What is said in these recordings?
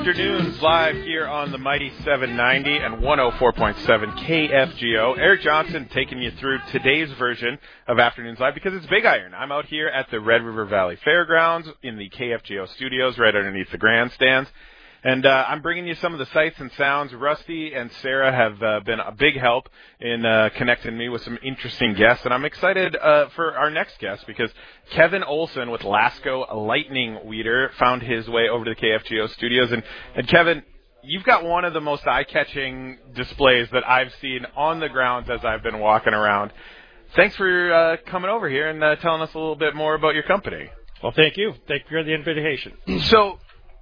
Afternoons live here on the Mighty 790 and 104.7 KFGO. Eric Johnson taking you through today's version of Afternoons Live because it's Big Iron. I'm out here at the Red River Valley Fairgrounds in the KFGO studios right underneath the grandstands. And I'm bringing you some of the sights and sounds. Rusty and Sarah have been a big help in connecting me with some interesting guests. And I'm excited for our next guest because Kevin Olson with Lasco Lightning Weeder found his way over to the KFGO studios. And Kevin, you've got one of the most eye-catching displays that I've seen on the grounds as I've been walking around. Thanks for coming over here and telling us a little bit more about your company. Well, thank you. Thank you for the invitation. So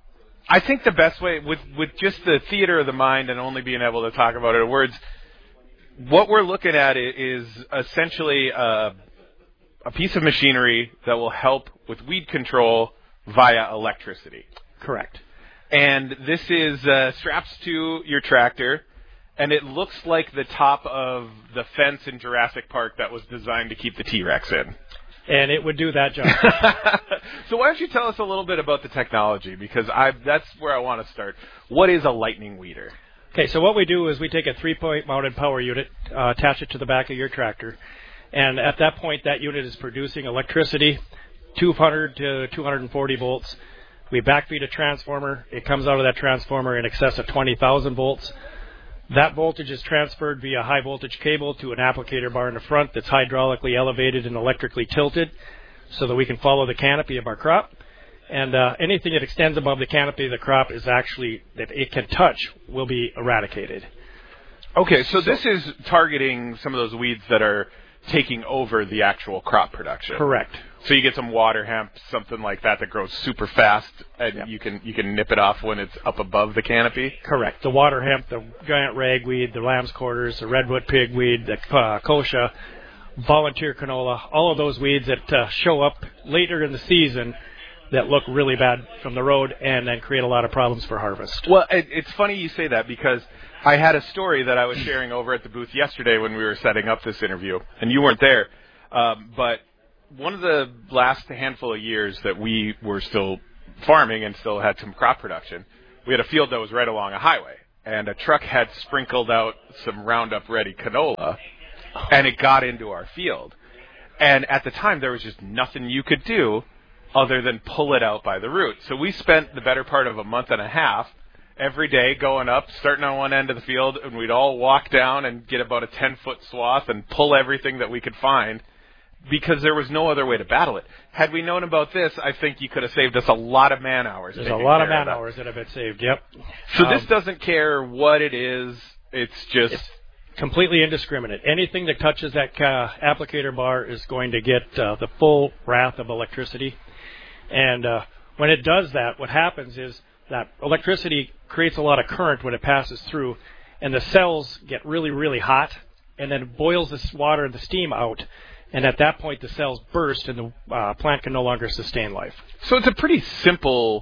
I think the best way, with just the theater of the mind and only being able to talk about it in words, what we're looking at is essentially a piece of machinery that will help with weed control via electricity. Correct. And this is straps to your tractor, and it looks like the top of the fence in Jurassic Park that was designed to keep the T-Rex in. And it would do that job. So why don't you tell us a little bit about the technology, because that's where I want to start. What is a lightning weeder? Okay, so what we do is we take a 3-point mounted power unit, attach it to the back of your tractor, and at that point that unit is producing electricity, 200 to 240 volts. We backfeed a transformer. It comes out of that transformer in excess of 20,000 volts. That voltage is transferred via high voltage cable to an applicator bar in the front that's hydraulically elevated and electrically tilted so that we can follow the canopy of our crop. And anything that extends above the canopy of the crop is actually, that it can touch, will be eradicated. Okay, so this is targeting some of those weeds that are taking over the actual crop production. Correct. So you get some water hemp, something like that grows super fast, and yep. you can nip it off when it's up above the canopy? Correct. The water hemp, the giant ragweed, the lamb's quarters, the redwood pigweed, the kochia, volunteer canola, all of those weeds that show up later in the season that look really bad from the road and then create a lot of problems for harvest. Well, it's funny you say that because I had a story that I was sharing over at the booth yesterday when we were setting up this interview, and you weren't there, but one of the last handful of years that we were still farming and still had some crop production, we had a field that was right along a highway, and a truck had sprinkled out some Roundup-ready canola, and it got into our field. And at the time, there was just nothing you could do other than pull it out by the root. So we spent the better part of a month and a half every day going up, starting on one end of the field, and we'd all walk down and get about a 10-foot swath and pull everything that we could find, because there was no other way to battle it. Had we known about this, I think you could have saved us a lot of man-hours. There's a lot of man-hours that have been saved, yep. So this doesn't care what it is, it's just... It's completely indiscriminate. Anything that touches that applicator bar is going to get the full wrath of electricity. And when it does that, what happens is that electricity creates a lot of current when it passes through, and the cells get really, really hot, and then boils the water and the steam out. And at that point, the cells burst, and the plant can no longer sustain life. So it's a pretty simple,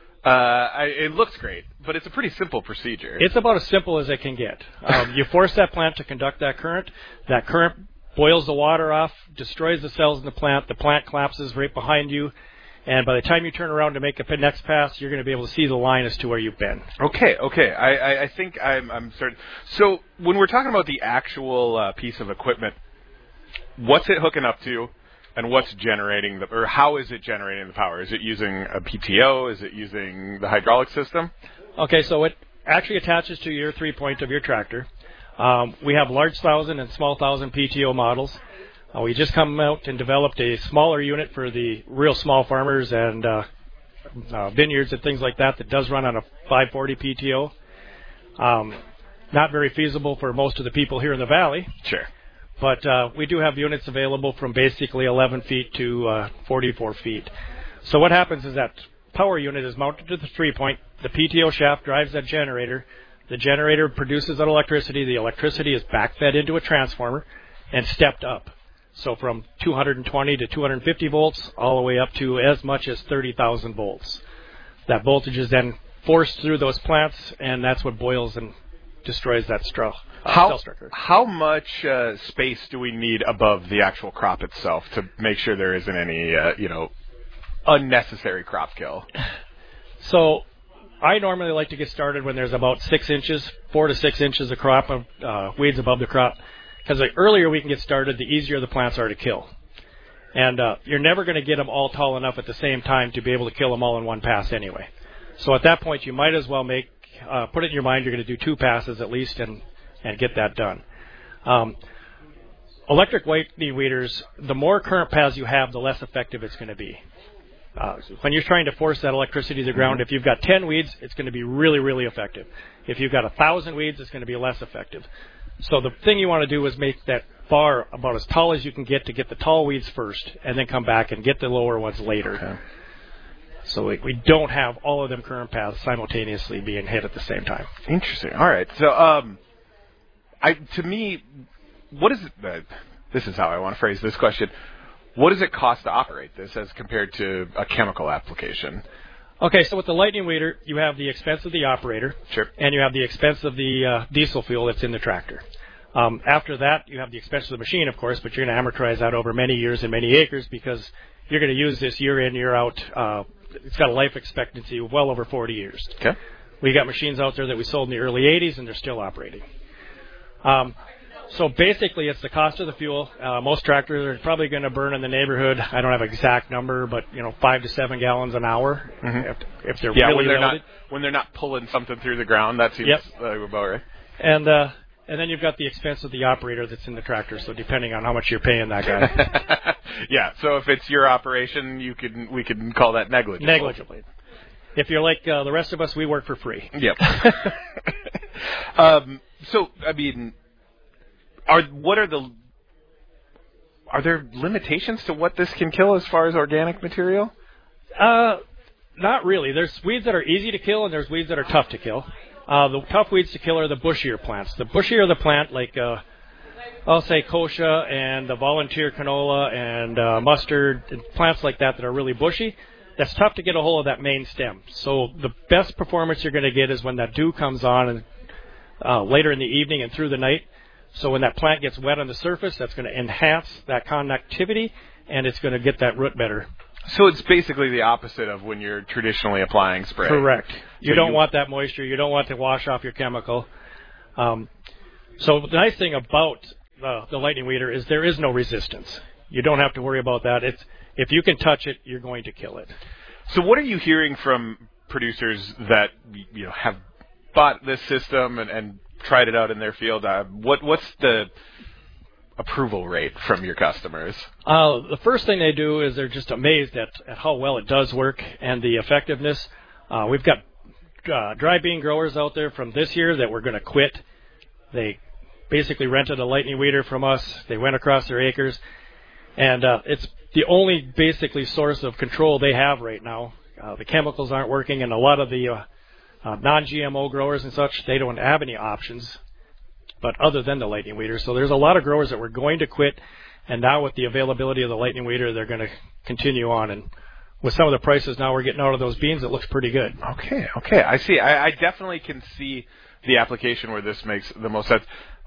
it looks great, but it's a pretty simple procedure. It's about as simple as it can get. You force that plant to conduct that current boils the water off, destroys the cells in the plant collapses right behind you, and by the time you turn around to make the next pass, you're going to be able to see the line as to where you've been. Okay. I think I'm certain. So when we're talking about the actual piece of equipment, what's it hooking up to, and what's generating or how is it generating the power? Is it using a PTO? Is it using the hydraulic system? Okay, so it actually attaches to your 3-point of your tractor. We have large 1,000 and small 1,000 PTO models. We just come out and developed a smaller unit for the real small farmers and vineyards and things like that does run on a 540 PTO. Not very feasible for most of the people here in the valley. Sure. But we do have units available from basically 11 feet to 44 feet. So what happens is that power unit is mounted to the 3-point. The PTO shaft drives that generator. The generator produces that electricity. The electricity is backfed into a transformer and stepped up. So from 220 to 250 volts all the way up to as much as 30,000 volts. That voltage is then forced through those plants, and that's what boils and destroys that cell structure. How much space do we need above the actual crop itself to make sure there isn't any, unnecessary crop kill? So I normally like to get started when there's about 6 inches, 4 to 6 inches of crop of weeds above the crop, because the earlier we can get started, the easier the plants are to kill. And you're never going to get them all tall enough at the same time to be able to kill them all in one pass anyway. So at that point, you might as well put it in your mind you're going to do 2 passes at least and get that done. Electric lightning weeders, the more current paths you have, the less effective it's going to be. When you're trying to force that electricity to the ground, if you've got 10 weeds, it's going to be really, really effective. If you've got 1,000 weeds, it's going to be less effective. So the thing you want to do is make that bar about as tall as you can get to get the tall weeds first, and then come back and get the lower ones later. Okay. So we don't have all of them current paths simultaneously being hit at the same time. Interesting. All right. So, to me, what is it? This is how I want to phrase this question. What does it cost to operate this as compared to a chemical application? Okay, so with the lightning weeder, you have the expense of the operator, sure, and you have the expense of the diesel fuel that's in the tractor. After that, you have the expense of the machine, of course, but you're going to amortize that over many years and many acres because you're going to use this year in, year out. It's got a life expectancy of well over 40 years. Okay. We got machines out there that we sold in the early 80s, and they're still operating. So basically, it's the cost of the fuel. Most tractors are probably going to burn in the neighborhood. I don't have an exact number, but 5 to 7 gallons an hour if they're really loaded. When they're not pulling something through the ground, that seems about right. And then you've got the expense of the operator that's in the tractor. So depending on how much you're paying that guy. Yeah. So if it's your operation, we can call that negligible. Negligibly. If you're like the rest of us, we work for free. Yep. So I mean, are there limitations to what this can kill as far as organic material? Not really. There's weeds that are easy to kill, and there's weeds that are tough to kill. The tough weeds to kill are the bushier plants. The bushier the plant, like I'll say kochia and the volunteer canola and mustard, and plants like that are really bushy, that's tough to get a hold of that main stem. So the best performance you're going to get is when that dew comes on and later in the evening and through the night. So when that plant gets wet on the surface, that's going to enhance that conductivity, and it's going to get that root better. So it's basically the opposite of when you're traditionally applying spray. Correct. You don't want that moisture. You don't want to wash off your chemical. So the nice thing about the lightning weeder is there is no resistance. You don't have to worry about that. If you can touch it, you're going to kill it. So what are you hearing from producers that have bought this system and tried it out in their field? What's the approval rate from your customers? The first thing they do is they're just amazed at how well it does work and the effectiveness. We've got dry bean growers out there from this year that were going to quit. They basically rented a lightning weeder from us. They went across their acres, and it's the only basically source of control they have right now. The chemicals aren't working, and a lot of the non-GMO growers and such, they don't have any options but other than the lightning weeder. So there's a lot of growers that were going to quit, and now with the availability of the lightning weeder, they're going to continue on. And with some of the prices now we're getting out of those beans, it looks pretty good. Okay. I see. I definitely can see the application where this makes the most sense.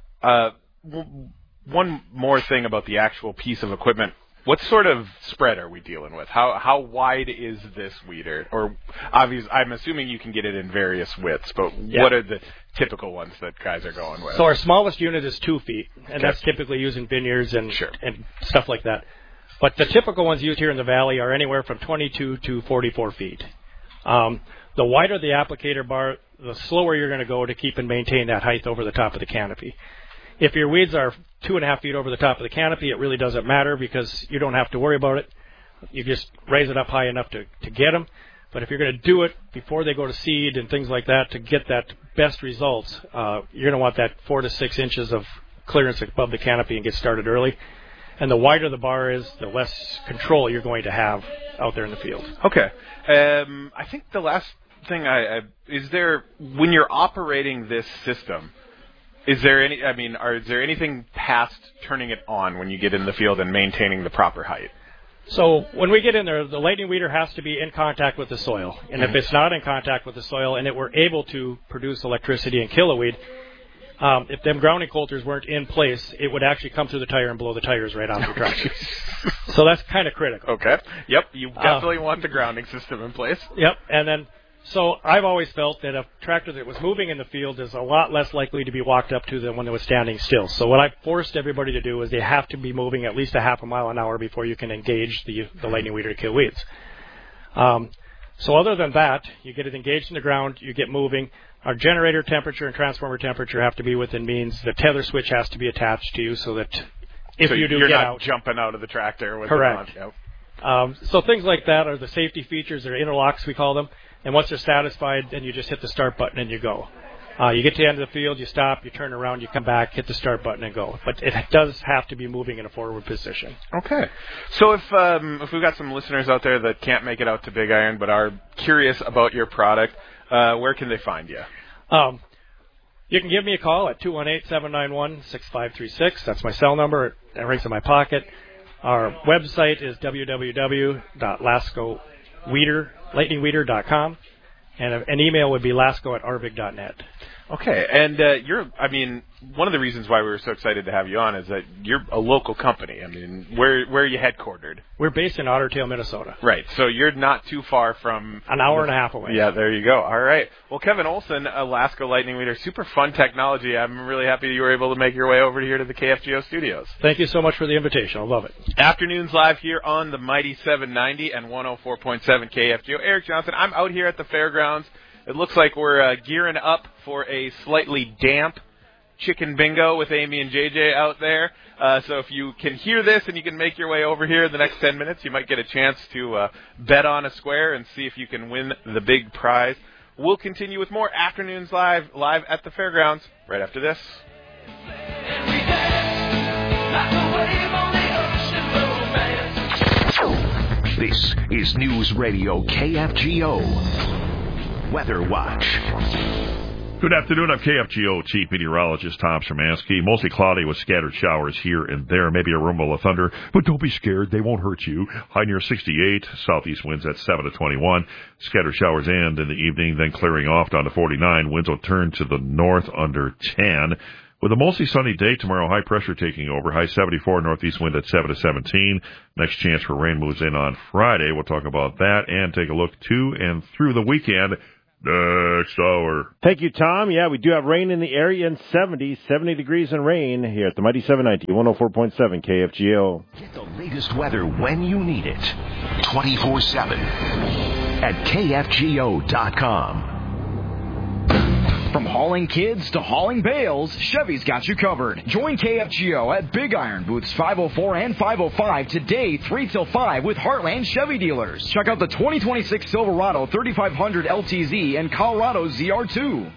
One more thing about the actual piece of equipment. What sort of spread are we dealing with? How wide is this weeder? Or obviously, I'm assuming you can get it in various widths, but what are the typical ones that guys are going with? So our smallest unit is 2 feet, and that's typically used in vineyards and stuff like that. But the typical ones used here in the valley are anywhere from 22 to 44 feet. The wider the applicator bar, the slower you're going to go to keep and maintain that height over the top of the canopy. If your weeds are 2.5 feet over the top of the canopy, it really doesn't matter because you don't have to worry about it. You just raise it up high enough to get them. But if you're going to do it before they go to seed and things like that to get that best results, you're going to want that 4 to 6 inches of clearance above the canopy and get started early. And the wider the bar is, the less control you're going to have out there in the field. Okay. I think the last thing is there, when you're operating this system, is there anything past turning it on when you get in the field and maintaining the proper height? So when we get in there, the lightning weeder has to be in contact with the soil. And if it's not in contact with the soil and it were able to produce electricity and kill a weed, if them grounding coulters weren't in place, it would actually come through the tire and blow the tires right off your tractor. So that's kind of critical. Okay. Yep. You definitely want the grounding system in place. Yep. And then, So I've always felt that a tractor that was moving in the field is a lot less likely to be walked up to than when it was standing still. So what I've forced everybody to do is they have to be moving at least a half a mile an hour before you can engage the lightning weeder to kill weeds. So other than that, you get it engaged in the ground, you get moving. Our generator temperature and transformer temperature have to be within means. The tether switch has to be attached to you so that if you do you're get not out, jumping out of the tractor with correct. it on. Yep. So things like that are the safety features, or interlocks we call them. And once they're satisfied, then you just hit the start button and you go. You get to the end of the field, you stop, you turn around, you come back, hit the start button and go. But it does have to be moving in a forward position. Okay. So if we've got some listeners out there that can't make it out to Big Iron but are curious about your product, where can they find you? You can give me a call at 218-791-6536. That's my cell number. It rings in my pocket. Our website is www.lascolightningweeder.com. And an email would be lasco@arvig.net. Okay, and one of the reasons why we were so excited to have you on is that you're a local company. I mean, where are you headquartered? We're based in Otter Tail, Minnesota. Right, so you're not too far from... An hour and a half away. Yeah, there you go. All right. Well, Kevin Olson, Lasco Lightning Weeder, super fun technology. I'm really happy you were able to make your way over here to the KFGO studios. Thank you so much for the invitation. I love it. Afternoons live here on the Mighty 790 and 104.7 KFGO. Eric Johnson, I'm out here at the fairgrounds. It looks like we're gearing up for a slightly damp chicken bingo with Amy and JJ out there. So if you can hear this and you can make your way over here in the next 10 minutes, you might get a chance to bet on a square and see if you can win the big prize. We'll continue with more Afternoons live at the fairgrounds right after this. This is News Radio KFGO. Weather Watch. Good afternoon. I'm KFGO Chief Meteorologist Tom Szymanski. Mostly cloudy with scattered showers here and there, maybe a rumble of thunder, but don't be scared. They won't hurt you. High near 68. Southeast winds at 7 to 21. Scattered showers end in the evening, then clearing off down to 49. Winds will turn to the north under 10. With a mostly sunny day tomorrow, high pressure taking over. High 74, northeast wind at 7 to 17. Next chance for rain moves in on Friday. We'll talk about that and take a look to and through the weekend. Next hour. Thank you, Tom. Yeah, we do have rain in the area in 70 degrees and rain here at the Mighty 790, 104.7 KFGO. Get the latest weather when you need it. 24/7 at KFGO.com. From hauling kids to hauling bales, Chevy's got you covered. Join KFGO at Big Iron booths 504 and 505 today, 3 till 5 with Heartland Chevy dealers. Check out the 2026 Silverado 3500 LTZ and Colorado ZR2.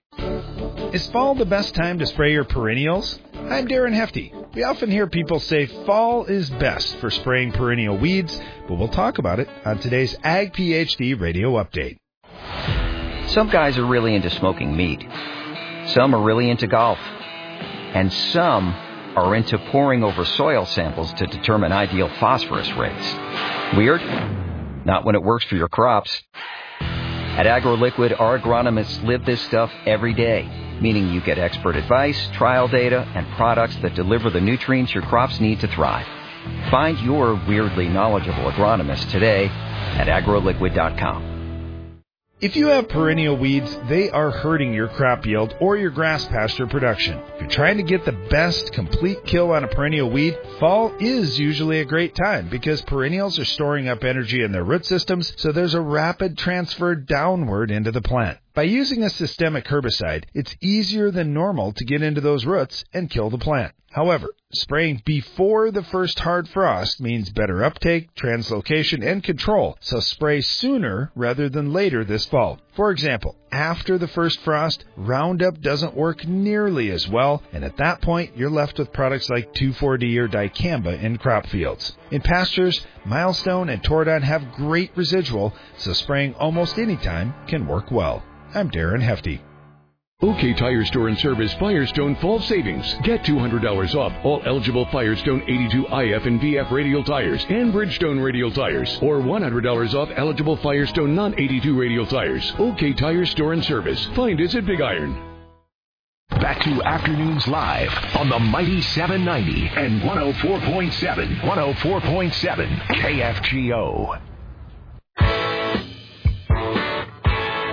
Is fall the best time to spray your perennials? I'm Darren Hefty. We often hear people say fall is best for spraying perennial weeds, but we'll talk about it on today's Ag PhD Radio Update. Some guys are really into smoking meat. Some are really into golf. And some are into poring over soil samples to determine ideal phosphorus rates. Weird? Not when it works for your crops. At AgroLiquid, our agronomists live this stuff every day, meaning you get expert advice, trial data, and products that deliver the nutrients your crops need to thrive. Find your weirdly knowledgeable agronomist today at agroliquid.com. If you have perennial weeds, they are hurting your crop yield or your grass pasture production. If you're trying to get the best complete kill on a perennial weed, fall is usually a great time because perennials are storing up energy in their root systems, so there's a rapid transfer downward into the plant. By using a systemic herbicide, it's easier than normal to get into those roots and kill the plant. However, spraying before the first hard frost means better uptake, translocation, and control, so spray sooner rather than later this fall. For example, after the first frost, Roundup doesn't work nearly as well, and at that point, you're left with products like 2,4-D or dicamba in crop fields. In pastures, Milestone and Toradon have great residual, so spraying almost any time can work well. I'm Darren Hefty. OK Tire Store and Service Firestone Fall Savings. Get $200 off all eligible Firestone 82 IF and VF radial tires and Bridgestone radial tires, or $100 off eligible Firestone non-82 radial tires. OK Tire Store and Service. Find us at Big Iron. Back to Afternoons Live on the Mighty 790 and 104.7 KFGO.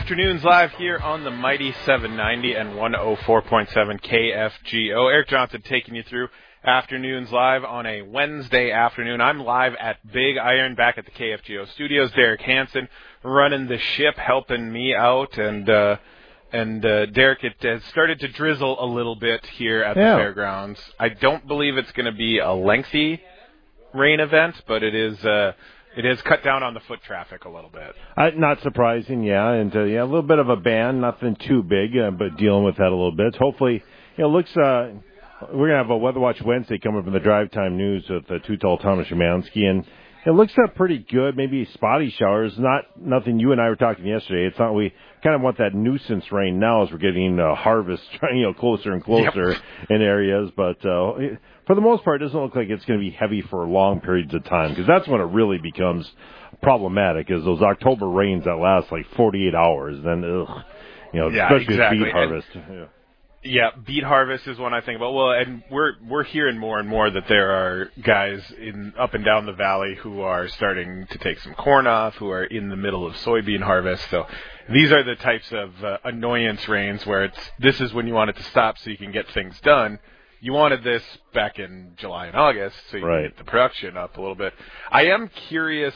Afternoons live here on the Mighty 790 and 104.7 KFGO. Eric Johnson taking you through Afternoons live on a Wednesday afternoon. I'm live at Big Iron back at the KFGO studios. Derek Hansen running the ship, helping me out, and Derek, it has started to drizzle a little bit here at the fairgrounds. I don't believe it's going to be a lengthy rain event, but it has cut down on the foot traffic a little bit. Not surprising, yeah. And, a little bit of a ban, nothing too big, but dealing with that a little bit. Hopefully, looks, we're going to have a Weather Watch Wednesday coming up in the Drive Time News with Too Tall Thomas Szymanski, and it looks pretty good. Maybe spotty showers, nothing. You and I were talking yesterday. It's not, we kind of want that nuisance rain now as we're getting harvest, closer and closer in areas. But for the most part, it doesn't look like it's going to be heavy for long periods of time, because that's when it really becomes problematic, is those October rains that last like 48 hours. Then, especially with beet harvest. Yeah, beet harvest is one I think about. Well, and we're hearing more and more that there are guys up and down the valley who are starting to take some corn off, who are in the middle of soybean harvest. So these are the types of annoyance rains where this is when you want it to stop so you can get things done. You wanted this back in July and August so you can get the production up a little bit. I am curious,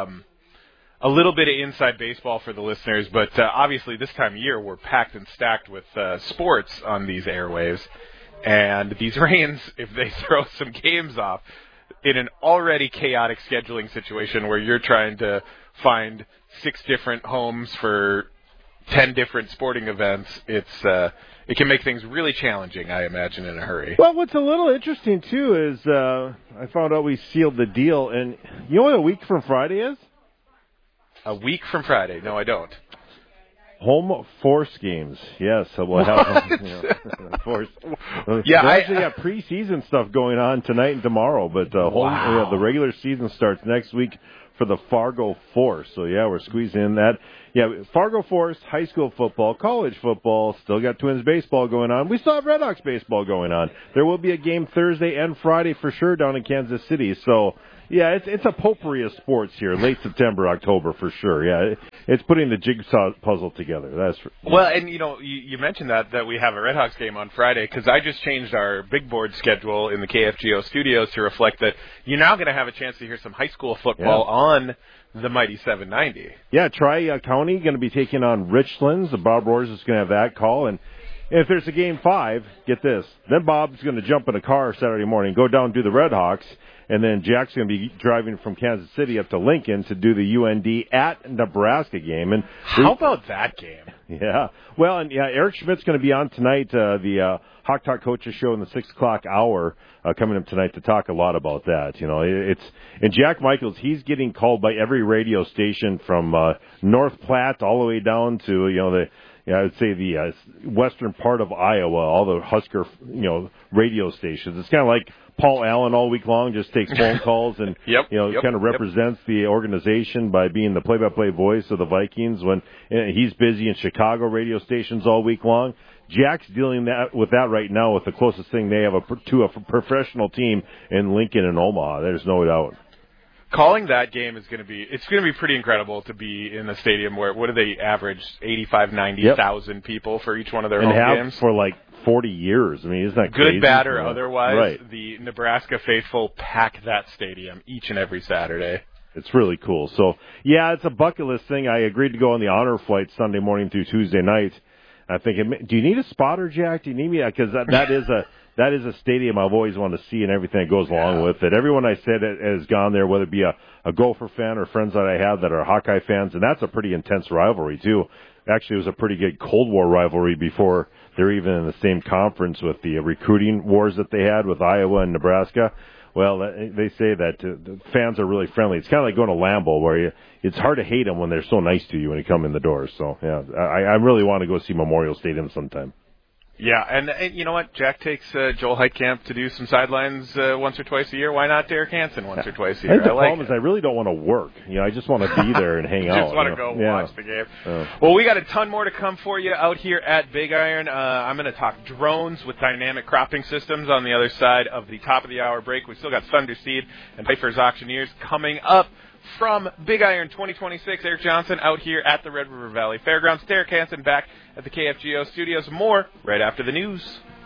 a little bit of inside baseball for the listeners, but obviously this time of year we're packed and stacked with sports on these airwaves, and these rains, if they throw some games off in an already chaotic scheduling situation where you're trying to find 6 different homes for 10 different sporting events, it can make things really challenging, I imagine, in a hurry. Well, what's a little interesting too is I found out we sealed the deal, and you know what a week from Friday is? A week from Friday. No, I don't. Home force games. Yes, we'll have force. Yeah, actually got preseason stuff going on tonight and tomorrow, but the regular season starts next week for the Fargo Force. So yeah, we're squeezing in that. Yeah, Fargo Force, high school football, college football, still got Twins baseball going on. We still have Red Hawks baseball going on. There will be a game Thursday and Friday for sure down in Kansas City. So yeah, it's a potpourri of sports here, late September, October for sure. Yeah, it's putting the jigsaw puzzle together. Well, and you mentioned that we have a Red Hawks game on Friday, because I just changed our big board schedule in the KFGO studios to reflect that you're now going to have a chance to hear some high school football on the Mighty 790. Yeah, Tri-County going to be taking on Richlands. Bob Roars is going to have that call, and if there's a game 5, get this, then Bob's going to jump in a car Saturday morning, go down to the Red Hawks, and then Jack's going to be driving from Kansas City up to Lincoln to do the UND at Nebraska game. And how about that game? Yeah. Well, and Eric Schmidt's going to be on tonight, the Hawk Talk Coaches Show in the 6 o'clock hour, coming up tonight to talk a lot about that. And Jack Michaels, he's getting called by every radio station from North Platte all the way down to I would say the western part of Iowa, all the Husker radio stations. It's kind of like Paul Allen all week long, just takes phone calls and kind of represents the organization by being the play-by-play voice of the Vikings when he's busy in Chicago radio stations all week long. Jack's dealing with that right now with the closest thing they have to a professional team in Lincoln and Omaha. There's no doubt. Calling that game is going to be pretty incredible to be in a stadium where, what do they average, 85, 90,000 people for each one of their home games? For like 40 years. I mean, isn't that crazy? Good, bad, or otherwise, the Nebraska faithful pack that stadium each and every Saturday. It's really cool. So, yeah, it's a bucket list thing. I agreed to go on the honor flight Sunday morning through Tuesday night. I think, do you need a spotter, Jack? Do you need me? Because that is a stadium I've always wanted to see and everything that goes along with it. Everyone I said has gone there, whether it be a Gopher fan or friends that I have that are Hawkeye fans, and that's a pretty intense rivalry, too. Actually, it was a pretty good Cold War rivalry before they're even in the same conference with the recruiting wars that they had with Iowa and Nebraska. Well, they say that the fans are really friendly. It's kind of like going to Lambeau, where it's hard to hate them when they're so nice to you when you come in the door. So, yeah, I really want to go see Memorial Stadium sometime. Yeah, and you know what? Jack takes Joel Heitkamp to do some sidelines once or twice a year. Why not Derek Hansen once or twice a year? I think the problem is I really don't want to work. I just want to be there and hang out. Just want to go watch the game. Well, we got a ton more to come for you out here at Big Iron. I'm going to talk drones with dynamic cropping systems on the other side of the top of the hour break. We still got Thunder Seed and Pfeiffer's Auctioneers coming up. from Big Iron 2026. Eric Johnson out here at the Red River Valley Fairgrounds. Derek Hansen back at the KFGO studios. More right after the news.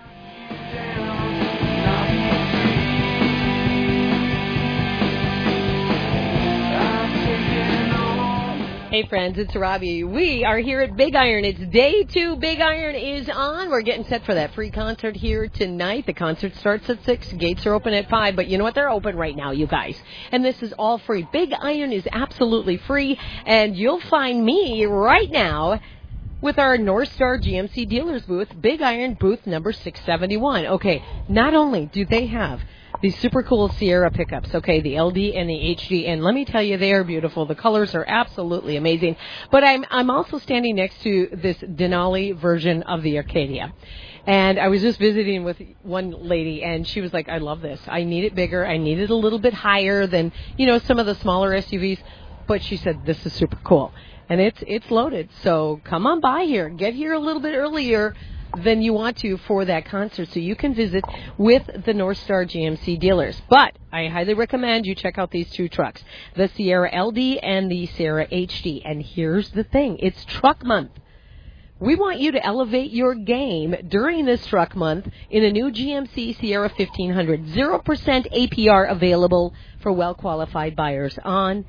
Hey friends, it's Robbie. We are here at Big Iron. It's day 2. Big Iron is on. We're getting set for that free concert here tonight. The concert starts at 6. Gates are open at 5. But you know what? They're open right now, you guys. And this is all free. Big Iron is absolutely free. And you'll find me right now with our North Star GMC dealers booth, Big Iron booth number 671. Okay, not only do they have these super cool Sierra pickups, okay, the LD and the HD, and let me tell you, they are beautiful. The colors are absolutely amazing. But I'm also standing next to this Denali version of the Arcadia. And I was just visiting with one lady, and she was like, I love this. I need it bigger. I need it a little bit higher than, you know, some of the smaller SUVs. But she said, this is super cool. And it's loaded. So come on by here. Get here a little bit earlier than you want to for that concert, so you can visit with the North Star GMC dealers. But I highly recommend you check out these two trucks, the Sierra LD and the Sierra HD. And here's the thing, it's truck month. We want you to elevate your game during this truck month in a new GMC Sierra 1500. 0% APR available for well-qualified buyers on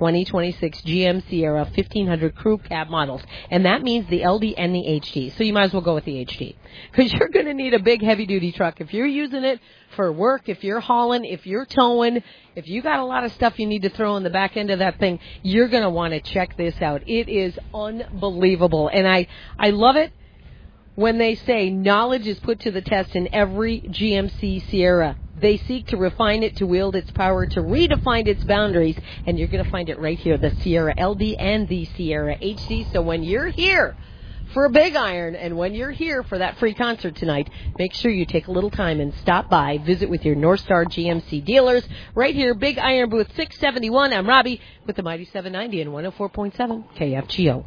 2026 GM Sierra 1500 crew cab models. And that means the LD and the HD. So you might as well go with the HD, because you're going to need a big heavy-duty truck. If you're using it for work, if you're hauling, if you're towing, if you got a lot of stuff you need to throw in the back end of that thing, you're going to want to check this out. It is unbelievable. And I love it when they say knowledge is put to the test in every GMC Sierra. They seek to refine it, to wield its power, to redefine its boundaries, and you're going to find it right here, the Sierra LD and the Sierra HD. So when you're here for a Big Iron and when you're here for that free concert tonight, make sure you take a little time and stop by, visit with your North Star GMC dealers right here, Big Iron booth 671. I'm Robbie with the Mighty 790 and 104.7 KFGO.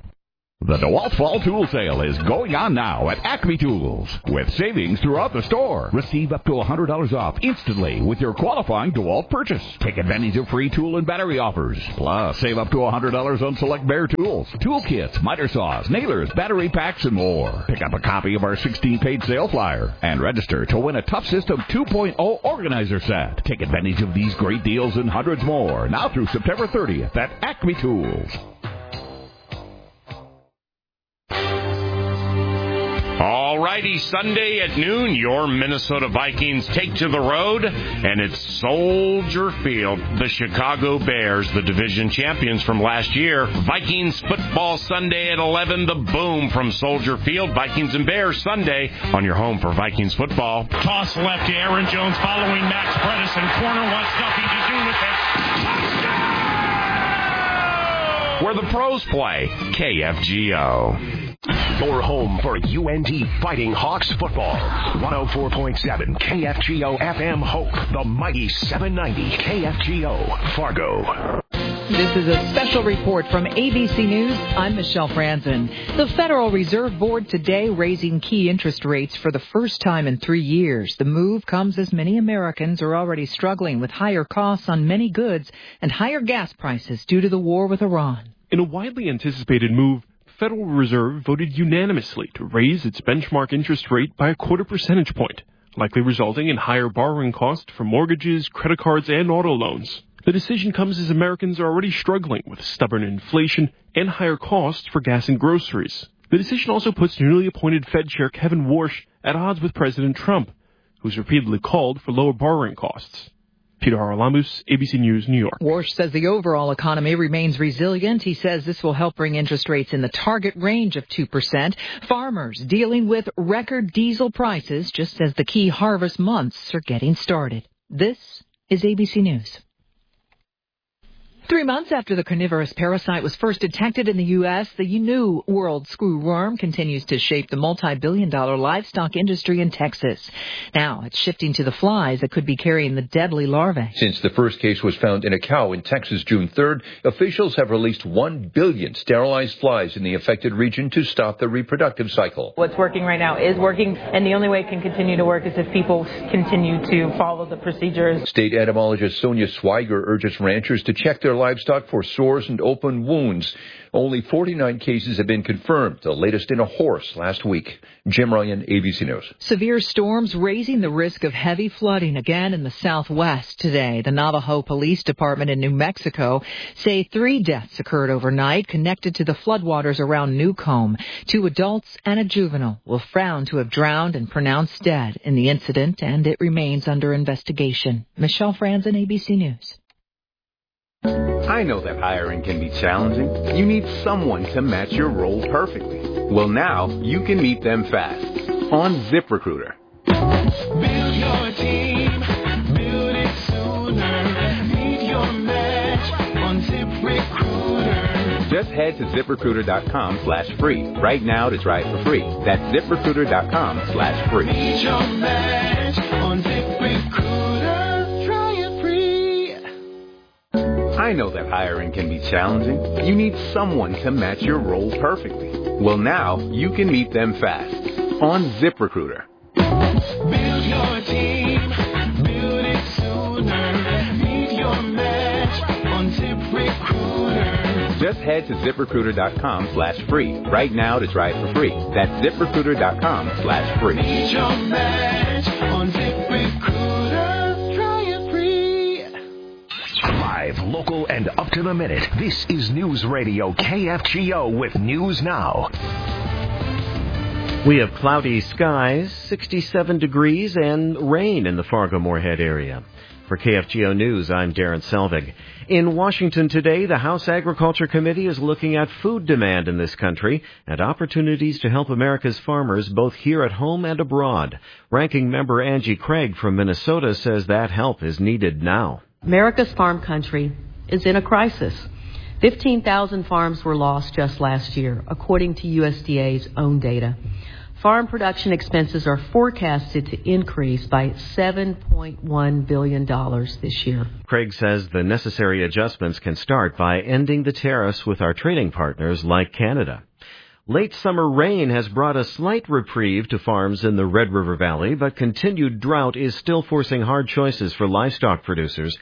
The DeWalt Fall Tool Sale is going on now at Acme Tools with savings throughout the store. Receive up to $100 off instantly with your qualifying DeWalt purchase. Take advantage of free tool and battery offers. Plus, save up to $100 on select Bear tools, tool kits, miter saws, nailers, battery packs, and more. Pick up a copy of our 16-page sale flyer and register to win a Tough System 2.0 organizer set. Take advantage of these great deals and hundreds more now through September 30th at Acme Tools. Alrighty, Sunday at noon, your Minnesota Vikings take to the road, and it's Soldier Field. The Chicago Bears, the division champions from last year. Vikings football Sunday at 11, the boom from Soldier Field. Vikings and Bears Sunday on your home for Vikings football. Toss left to Aaron Jones following Max Bredesen. Corner wants nothing to do with it. Where the pros play, KFGO. Your home for UND Fighting Hawks football. 104.7 KFGO FM Hope. The Mighty 790 KFGO Fargo. This is a special report from ABC News. I'm Michelle Franzen. The Federal Reserve Board today raising key interest rates for the first time in 3 years. The move comes as many Americans are already struggling with higher costs on many goods and higher gas prices due to the war with Iran. In a widely anticipated move, the Federal Reserve voted unanimously to raise its benchmark interest rate by 0.25 percentage point, likely resulting in higher borrowing costs for mortgages, credit cards, and auto loans. The decision comes as Americans are already struggling with stubborn inflation and higher costs for gas and groceries. The decision also puts newly appointed Fed Chair Kevin Warsh at odds with President Trump, who's repeatedly called for lower borrowing costs. Peter Haralamus, ABC News, New York. Warsh says the overall economy remains resilient. He says this will help bring interest rates in the target range of 2%. Farmers dealing with record diesel prices just as the key harvest months are getting started. This is ABC News. 3 months after the carnivorous parasite was first detected in the U.S., the new world screwworm continues to shape the multi-billion-dollar livestock industry in Texas. Now it's shifting to the flies that could be carrying the deadly larvae. Since the first case was found in a cow in Texas June 3rd, officials have released 1 billion sterilized flies in the affected region to stop the reproductive cycle. What's working right now is working, and the only way it can continue to work is if people continue to follow the procedures. State entomologist Sonia Swiger urges ranchers to check their livestock for sores and open wounds. Only 49 cases have been confirmed, the latest in a horse last week. Jim Ryan, ABC News. Severe storms raising the risk of heavy flooding again in the southwest today. The Navajo Police Department in New Mexico say 3 deaths occurred overnight connected to the floodwaters around Newcomb. 2 adults and a juvenile were found to have drowned and pronounced dead in the incident, and it remains under investigation. Michelle Franzen, ABC News. I know that hiring can be challenging. You need someone to match your role perfectly. Well, now you can meet them fast on ZipRecruiter. Build your team, build it sooner. Meet your match on ZipRecruiter. Just head to ZipRecruiter.com/free right now to try it for free. That's ZipRecruiter.com/free. Meet your match on ZipRecruiter. Try it free. I know that hiring can be challenging. You need someone to match your role perfectly. Well, now you can meet them fast on ZipRecruiter. Build your team, build it sooner. Meet your match on ZipRecruiter. Just head to ZipRecruiter.com/free right now to try it for free. That's ZipRecruiter.com/free. Meet your match on ZipRecruiter. Try it free. Live, local, and up to the minute. This is News Radio KFGO with News Now. We have cloudy skies, 67 degrees, and rain in the Fargo-Moorhead area. For KFGO News, I'm Darren Selvig. In Washington today, the House Agriculture Committee is looking at food demand in this country and opportunities to help America's farmers both here at home and abroad. Ranking Member Angie Craig from Minnesota says that help is needed now. America's farm country is in a crisis. 15,000 farms were lost just last year, according to USDA's own data. Farm production expenses are forecasted to increase by $7.1 billion this year. Craig says the necessary adjustments can start by ending the tariffs with our trading partners like Canada. Late summer rain has brought a slight reprieve to farms in the Red River Valley, but continued drought is still forcing hard choices for livestock producers.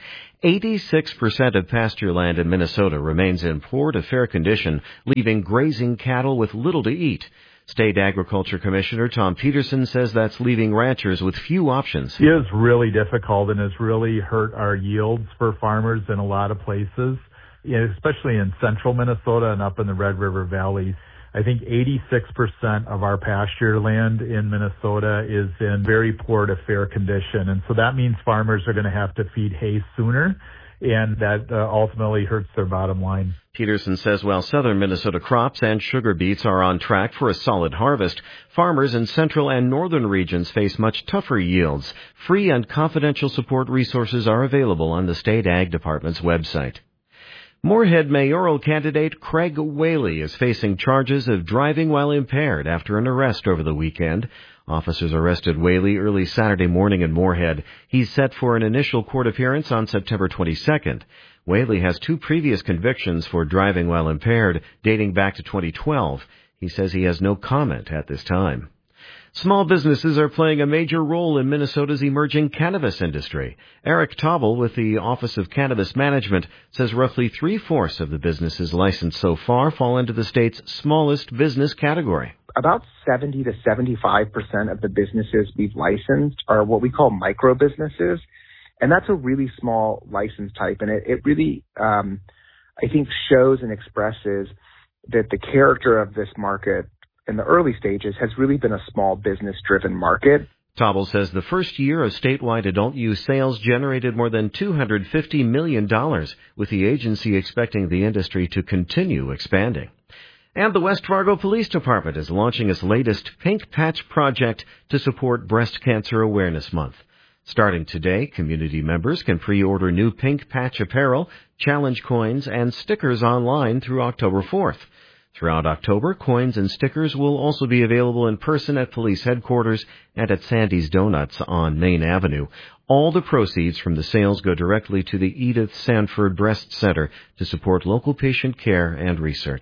86% of pasture land in Minnesota remains in poor to fair condition, leaving grazing cattle with little to eat. State Agriculture Commissioner Tom Peterson says that's leaving ranchers with few options. It is really difficult and has really hurt our yields for farmers in a lot of places, especially in central Minnesota and up in the Red River Valley. I think 86% of our pasture land in Minnesota is in very poor to fair condition. And so that means farmers are going to have to feed hay sooner, and that ultimately hurts their bottom line. Peterson says while southern Minnesota crops and sugar beets are on track for a solid harvest, farmers in central and northern regions face much tougher yields. Free and confidential support resources are available on the State Ag Department's website. Moorhead mayoral candidate Craig Whaley is facing charges of driving while impaired after an arrest over the weekend. Officers arrested Whaley early Saturday morning in Moorhead. He's set for an initial court appearance on September 22nd. Whaley has 2 previous convictions for driving while impaired, dating back to 2012. He says he has no comment at this time. Small businesses are playing a major role in Minnesota's emerging cannabis industry. Eric Tobel with the Office of Cannabis Management says roughly 3/4 of the businesses licensed so far fall into the state's smallest business category. About 70 to 75% of the businesses we've licensed are what we call micro businesses. And that's a really small license type. And it really, I think, shows and expresses that the character of this market in the early stages has really been a small business-driven market. Tobel says the first year of statewide adult use sales generated more than $250 million, with the agency expecting the industry to continue expanding. And the West Fargo Police Department is launching its latest Pink Patch project to support Breast Cancer Awareness Month. Starting today, community members can pre-order new Pink Patch apparel, challenge coins, and stickers online through October 4th. Throughout October, coins and stickers will also be available in person at police headquarters and at Sandy's Donuts on Main Avenue. All the proceeds from the sales go directly to the Edith Sanford Breast Center to support local patient care and research.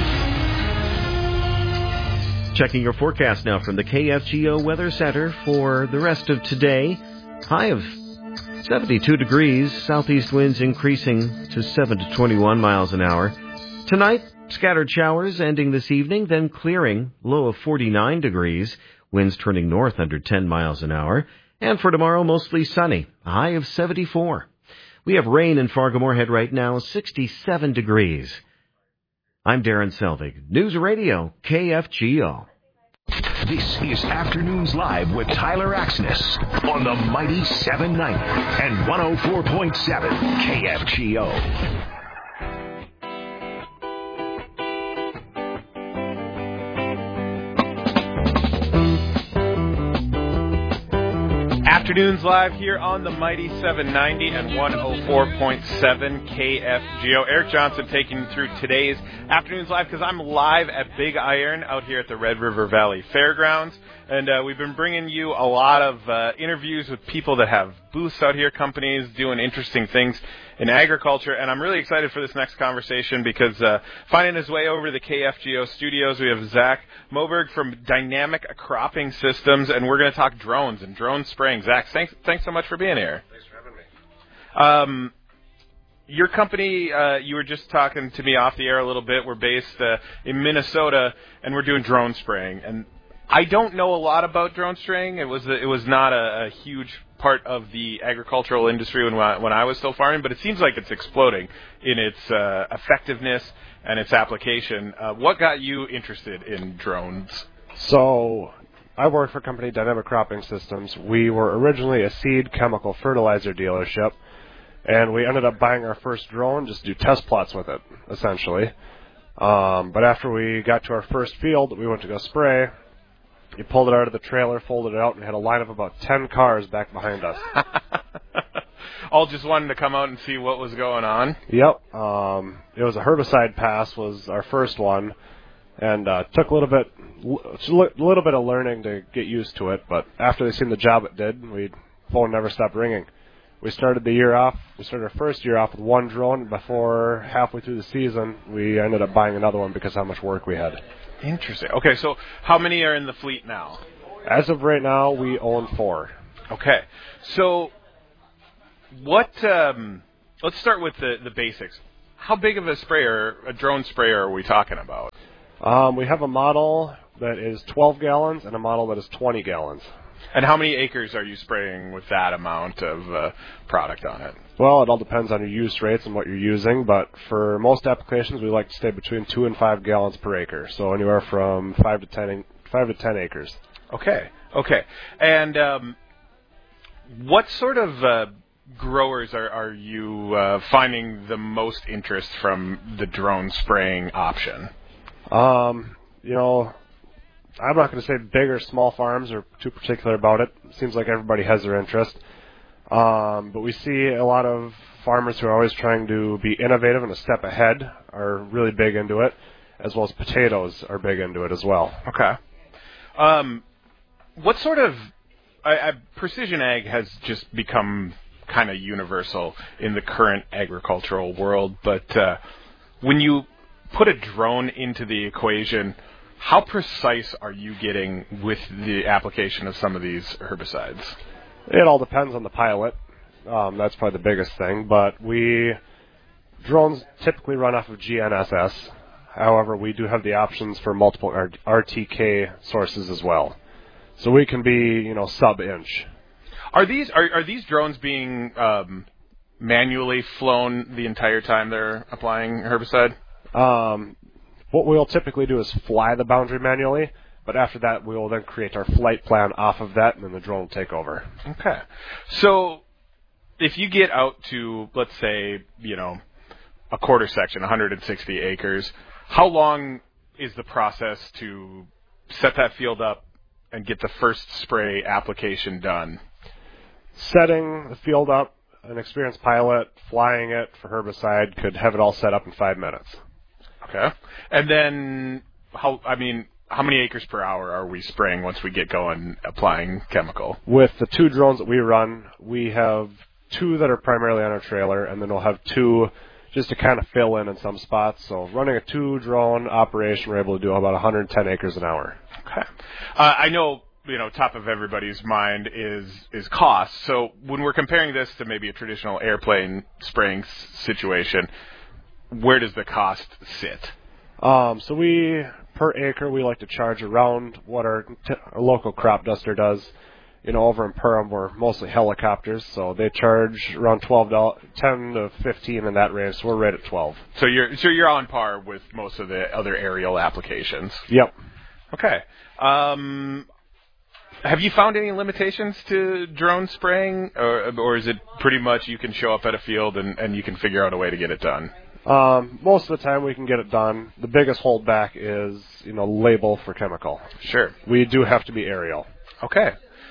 Checking your forecast now from the KFGO Weather Center for the rest of today. High of 72 degrees, southeast winds increasing to 7 to 21 miles an hour. Tonight, scattered showers ending this evening, then clearing, low of 49 degrees, winds turning north under 10 miles an hour. And for tomorrow, mostly sunny, a high of 74. We have rain in Fargo-Moorhead right now, 67 degrees. I'm Darren Selvig, News Radio, KFGO. This is Afternoons Live with Tyler Axness on the Mighty 790 and 104.7 KFGO. Afternoons Live here on the Mighty 790 and 104.7 KFGO. Eric Johnson taking you through today's Afternoons Live because I'm live at Big Iron out here at the Red River Valley Fairgrounds. And we've been bringing you a lot of interviews with people that have booths out here, companies doing interesting things in agriculture. And I'm really excited for this next conversation because finding his way over to the KFGO studios, we have Zach Moberg from Dynamic Cropping Systems, and we're going to talk drones and drone spraying. Zach, thanks so much for being here. Thanks for having me. Your company, you were just talking to me off the air a little bit. We're based in Minnesota, and we're doing drone spraying. And I don't know a lot about drone spraying. It was not a huge part of the agricultural industry when I was still farming, but it seems like it's exploding in its effectiveness and its application. What got you interested in drones? So I work for a company, Dynamic Cropping Systems. We were originally a seed chemical fertilizer dealership, and we ended up buying our first drone just to do test plots with it, essentially. But after we got to our first field, we went to go spray. You pulled it out of the trailer, folded it out, and had a line of about 10 cars back behind us. All just wanted to come out and see what was going on? Yep. It was a herbicide pass was our first one, and took a little bit of learning to get used to it, but after they seen the job it did, phone never stopped ringing. We started our first year off with one drone, and before halfway through the season, we ended up buying another one because of how much work we had. Interesting. Okay, so how many are in the fleet now? As of right now, we own 4. Okay. So what, let's start with the basics. How big of a drone sprayer are we talking about? We have a model that is 12 gallons and a model that is 20 gallons. And how many acres are you spraying with that amount of product on it? Well, it all depends on your use rates and what you're using, but for most applications, we like to stay between 2 and 5 gallons per acre, so anywhere from 5 to 10 acres. Okay. And what sort of growers are you finding the most interest from the drone spraying option? I'm not going to say big or small farms are too particular about it. It seems like everybody has their interest. But we see a lot of farmers who are always trying to be innovative and a step ahead are really big into it, as well as potatoes are big into it as well. Okay. What sort of precision ag has just become kind of universal in the current agricultural world, but when you put a drone into the equation, how precise are you getting with the application of some of these herbicides? It all depends on the pilot. That's probably the biggest thing. But drones typically run off of GNSS. However, we do have the options for multiple RTK sources as well. So we can be, sub-inch. Are these drones being manually flown the entire time they're applying herbicide? What we'll typically do is fly the boundary manually, but after that we will then create our flight plan off of that, and then the drone will take over. Okay. So if you get out to, let's say, a quarter section, 160 acres, how long is the process to set that field up and get the first spray application done? Setting the field up, an experienced pilot flying it for herbicide could have it all set up in 5 minutes. Okay. And then, how many acres per hour are we spraying once we get going applying chemical? With the 2 drones that we run, we have 2 that are primarily on our trailer, and then we'll have 2 just to kind of fill in some spots. So running a 2-drone operation, we're able to do about 110 acres an hour. Okay. I know top of everybody's mind is cost. So when we're comparing this to maybe a traditional airplane spraying situation, where does the cost sit? So per acre, we like to charge around what our local crop duster does. Over in Perham, we're mostly helicopters, so they charge around $10 to $15 in that range. So we're right at 12. So you're on par with most of the other aerial applications. Yep. Okay. Have you found any limitations to drone spraying, or is it pretty much you can show up at a field and you can figure out a way to get it done? Most of the time we can get it done. The biggest holdback is, label for chemical. Sure. We do have to be aerial. Okay.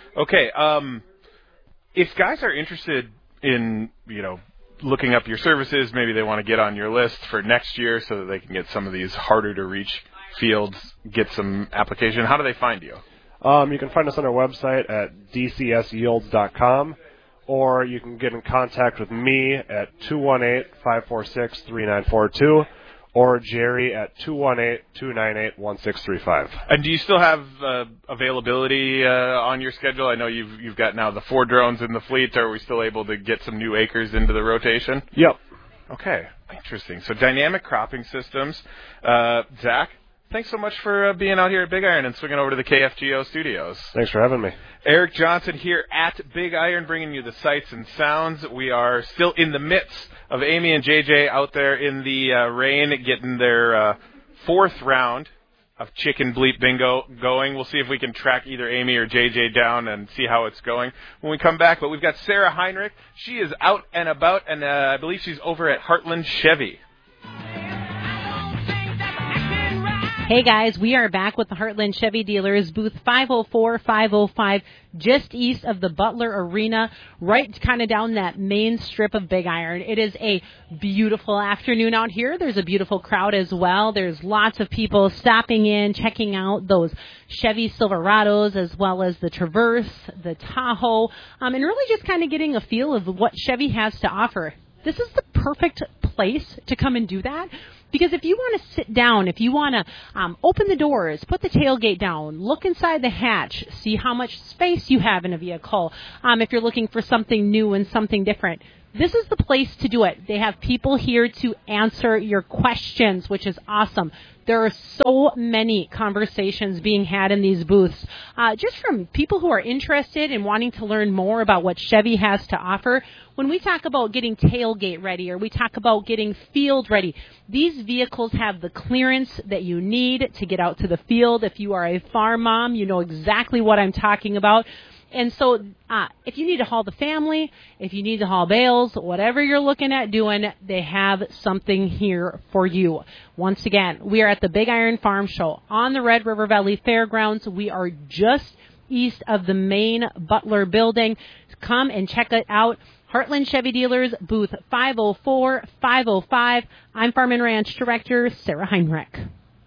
If guys are interested in, looking up your services, maybe they want to get on your list for next year so that they can get some of these harder to reach fields, get some application, how do they find you? You can find us on our website at dcsyields.com, or you can get in contact with me at 218-546-3942, or Jerry at 218-298-1635. And do you still have availability on your schedule? I know you've got now the 4 drones in the fleet. Are we still able to get some new acres into the rotation? Yep. Okay, interesting. So dynamic cropping systems. Zach, thanks so much for being out here at Big Iron and swinging over to the KFGO studios. Thanks for having me. Eric Johnson here at Big Iron, bringing you the sights and sounds. We are still in the midst of Amy and JJ out there in the rain, getting their 4th round of Chicken Bleep Bingo going. We'll see if we can track either Amy or JJ down and see how it's going when we come back. But we've got Sarah Heinrich. She is out and about, and I believe she's over at Heartland Chevy. Hey guys, we are back with the Heartland Chevy dealers, booth 504-505, just east of the Butler Arena, right kind of down that main strip of Big Iron. It is a beautiful afternoon out here. There's a beautiful crowd as well. There's lots of people stopping in, checking out those Chevy Silverados as well as the Traverse, the Tahoe, and really just kind of getting a feel of what Chevy has to offer. This is the perfect place to come and do that. Because if you want to sit down, if you want to open the doors, put the tailgate down, look inside the hatch, see how much space you have in a vehicle, if you're looking for something new and something different, this is the place to do it. They have people here to answer your questions, which is awesome. There are so many conversations being had in these booths, just from people who are interested in wanting to learn more about what Chevy has to offer. When we talk about getting tailgate ready or we talk about getting field ready, these vehicles have the clearance that you need to get out to the field. If you are a farm mom, you know exactly what I'm talking about. And so if you need to haul the family, if you need to haul bales, whatever you're looking at doing, they have something here for you. Once again, we are at the Big Iron Farm Show on the Red River Valley Fairgrounds. We are just east of the main Butler building. Come and check it out. Heartland Chevy Dealers, booth 504-505. I'm Farm and Ranch Director Sarah Heinrich.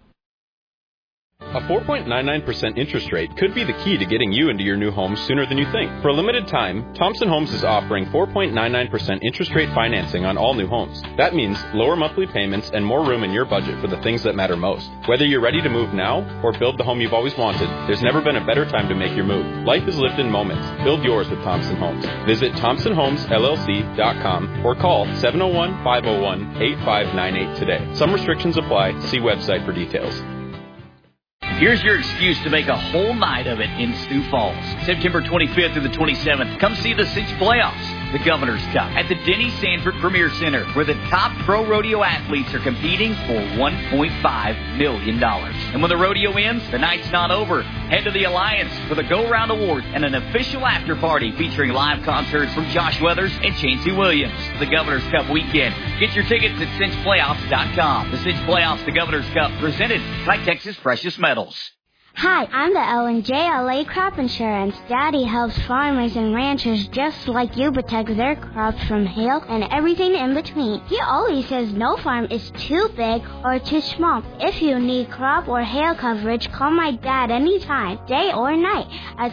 A 4.99% interest rate could be the key to getting you into your new home sooner than you think. For a limited time, Thompson Homes is offering 4.99% interest rate financing on all new homes. That means lower monthly payments and more room in your budget for the things that matter most. Whether you're ready to move now or build the home you've always wanted, there's never been a better time to make your move. Life is lived in moments. Build yours with Thompson Homes. Visit ThompsonHomesLLC.com or call 701-501-8598 today. Some restrictions apply. See website for details. Here's your excuse to make a whole night of it in Sioux Falls. September 25th through the 27th, come see the Cinch Playoffs, the Governor's Cup, at the Denny Sanford Premier Center, where the top pro rodeo athletes are competing for $1.5 million. And when the rodeo ends, the night's not over. Head to the Alliance for the Go Round Award and an official after party featuring live concerts from Josh Weathers and Chancey Williams. The Governor's Cup weekend. Get your tickets at cinchplayoffs.com. The Cinch Playoffs, the Governor's Cup, presented by Texas Precious Metals. Hi, I'm the Ellen JLA Crop Insurance. Daddy helps farmers and ranchers just like you protect their crops from hail and everything in between. He always says no farm is too big or too small. If you need crop or hail coverage, call my dad anytime, day or night, at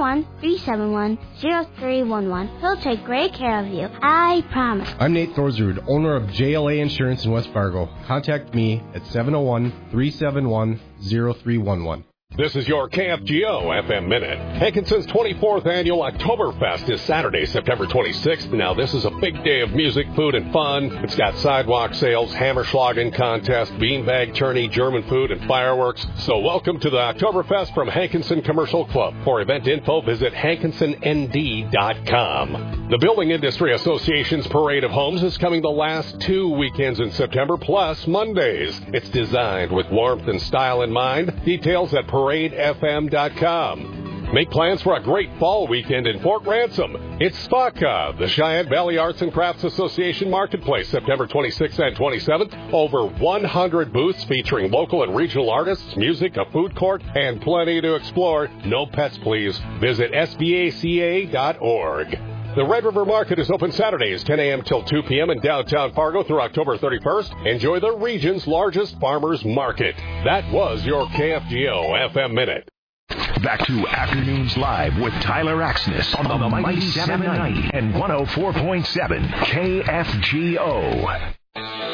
701-371-0311. He'll take great care of you. I promise. I'm Nate Thorsrud, owner of JLA Insurance in West Fargo. Contact me at 701-371-0311. This is your KFGO FM Minute. Hankinson's 24th annual Oktoberfest is Saturday, September 26th. Now, this is a big day of music, food, and fun. It's got sidewalk sales, Hammerschlagen contest, beanbag tourney, German food, and fireworks. So welcome to the Oktoberfest from Hankinson Commercial Club. For event info, visit hankinsonnd.com. The Building Industry Association's Parade of Homes is coming the last 2 weekends in September, plus Mondays. It's designed with warmth and style in mind. Details at ParadeFM.com. Make plans for a great fall weekend in Fort Ransom. It's SPACA, the Cheyenne Valley Arts and Crafts Association Marketplace, September 26th and 27th. Over 100 booths featuring local and regional artists, music, a food court, and plenty to explore. No pets, please. Visit sbaca.org. The Red River Market is open Saturdays, 10 a.m. till 2 p.m. in downtown Fargo through October 31st. Enjoy the region's largest farmers market. That was your KFGO FM Minute. Back to Afternoons Live with Tyler Axness on the Mighty 790 and 104.7 KFGO.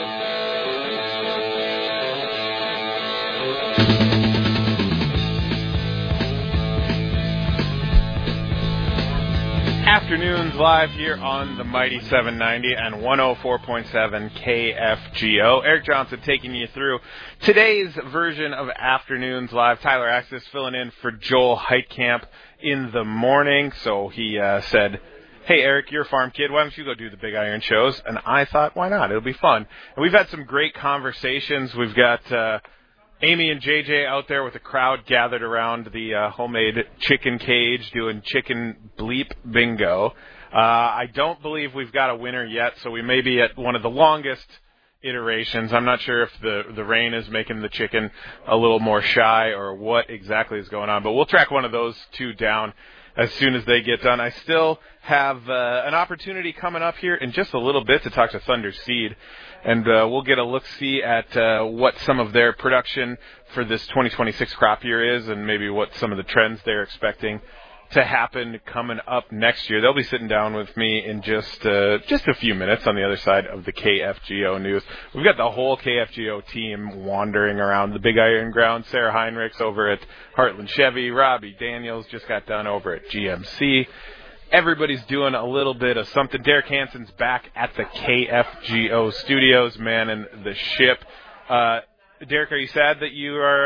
Afternoons Live here on the Mighty 790 and 104.7 KFGO. Eric Johnson taking you through today's version of Afternoons Live. Tyler Axis filling in for Joel Heitkamp in the morning. So he said, hey, Eric, you're a farm kid. Why don't you go do the Big Iron shows? And I thought, why not? It'll be fun. And we've had some great conversations. We've got Amy and JJ out there with the crowd gathered around the homemade chicken cage doing chicken bleep bingo. I don't believe we've got a winner yet, so we may be at one of the longest iterations. I'm not sure if the rain is making the chicken a little more shy or what exactly is going on, but we'll track one of those two down as soon as they get done. I still have an opportunity coming up here in just a little bit to talk to Thunder Seed, and we'll get a look-see at what some of their production for this 2026 crop year is and maybe what some of the trends they're expecting to happen coming up next year. They'll be sitting down with me in just a few minutes on the other side of the KFGO news. We've got the whole KFGO team wandering around the Big Iron ground. Sarah Heinrichs over at Heartland Chevy. Robbie Daniels just got done over at GMC. Everybody's doing a little bit of something. Derek Hansen's back at the KFGO studios, man, and the ship. Derek, are you sad that you are